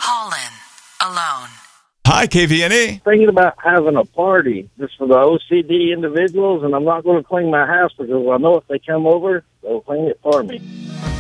Call in alone. Hi, KVNE. Thinking about having a party just for the OCD individuals, and I'm not going to clean my house because I know if they come over, they'll clean it for me.